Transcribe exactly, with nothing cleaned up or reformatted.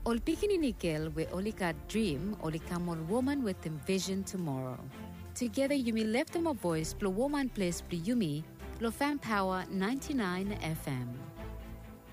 Ol pikini nikel we olika dream olikamol woman with them vision tomorrow. Together you may lift them a voice, plo woman place plo yumi, plo fan power ninety-nine F M.